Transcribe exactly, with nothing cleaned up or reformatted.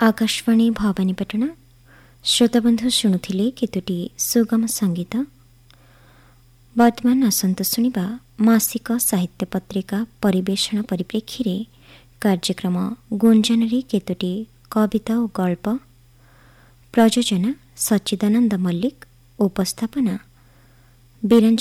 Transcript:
आकाशवाणी भवानीपाटना। श्रोताबंधु शुणुथिले केतोटी सुगम संगीत। वर्तमान आसंत शुणिबा मासिक साहित्य पत्रिका परिवेषण परिप्रेक्षी कार्यक्रम गुंजनरी केतोटी कविता और गल्प। प्रयोजना सच्चिदानंद मल्लिक। उपस्थापना बिरंज